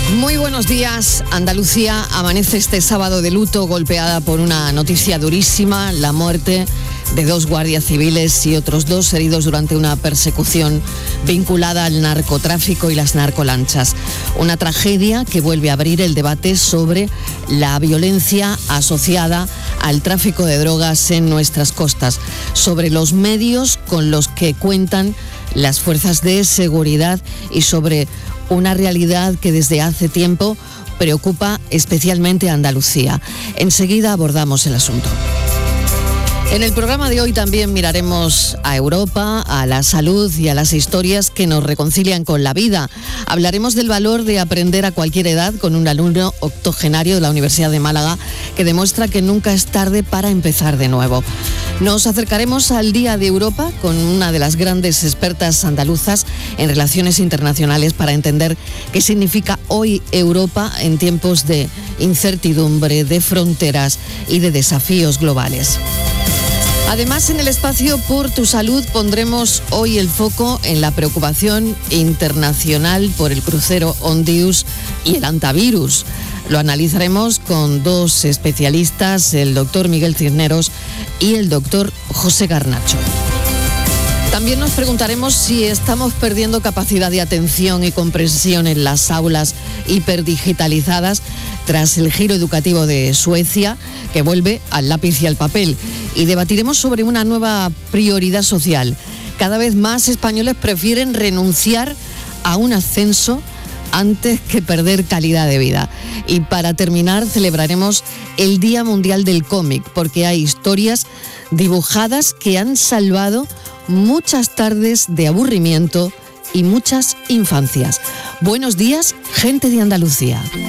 Muy buenos días. Andalucía amanece este sábado de luto, golpeada por una noticia durísima: la muerte de 2 guardias civiles y otros 2 heridos durante una persecución vinculada al narcotráfico y las narcolanchas. Una tragedia que vuelve a abrir el debate sobre la violencia asociada al tráfico de drogas en nuestras costas, sobre los medios con los que cuentan las fuerzas de seguridad y sobre una realidad que desde hace tiempo preocupa especialmente a Andalucía. Enseguida abordamos el asunto. En el programa de hoy también miraremos a Europa, a la salud y a las historias que nos reconcilian con la vida. Hablaremos del valor de aprender a cualquier edad con un alumno octogenario de la Universidad de Málaga que demuestra que nunca es tarde para empezar de nuevo. Nos acercaremos al Día de Europa con una de las grandes expertas andaluzas en relaciones internacionales para entender qué significa hoy Europa en tiempos de incertidumbre, de fronteras y de desafíos globales. Además, en el espacio Por tu Salud pondremos hoy el foco en la preocupación internacional por el crucero Ondius y el antivirus. Lo analizaremos con 2 especialistas, el doctor Miguel Cisneros y el doctor José Garnacho. También nos preguntaremos si estamos perdiendo capacidad de atención y comprensión en las aulas hiperdigitalizadas tras el giro educativo de Suecia, que vuelve al lápiz y al papel. Y debatiremos sobre una nueva prioridad social. Cada vez más españoles prefieren renunciar a un ascenso antes que perder calidad de vida. Y para terminar, celebraremos el Día Mundial del Cómic, porque hay historias dibujadas que han salvado muchas tardes de aburrimiento y muchas infancias. Buenos días, gente de Andalucía.